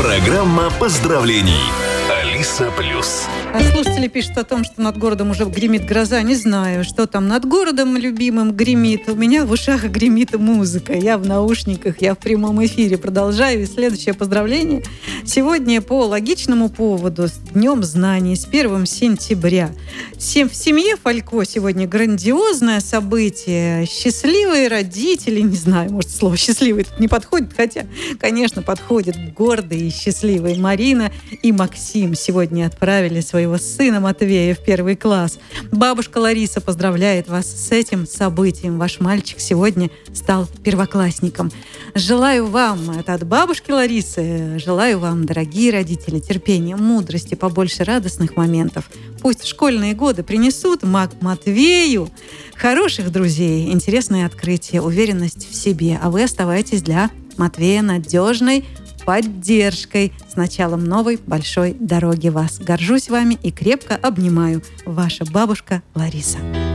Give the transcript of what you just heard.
Программа поздравлений. Алиса Плюс. А слушатели пишут о том, что над городом уже гремит гроза. Не знаю, что там над городом любимым гремит. У меня в ушах гремит музыка. Я в наушниках, я в прямом эфире. Продолжаю. И следующее поздравление. Сегодня по логичному поводу, с Днем знаний, с 1 сентября. В семье Фалько сегодня грандиозное событие. Счастливые родители. Не знаю, может, слово «счастливый» тут не подходит. Хотя, конечно, подходит. Гордые и счастливые Марина и Максим сегодня отправили своего сына Матвея в 1 класс. Бабушка Лариса поздравляет вас с этим событием. Ваш мальчик сегодня стал первоклассником. Желаю вам, это от бабушки Ларисы, желаю вам, дорогие родители, терпения, мудрости, побольше радостных моментов. Пусть школьные годы принесут Матвею хороших друзей, интересные открытия, уверенность в себе. А вы оставайтесь для Матвея надежной поддержкой. С началом новой большой дороги вас. Горжусь вами и крепко обнимаю. Ваша бабушка Лариса.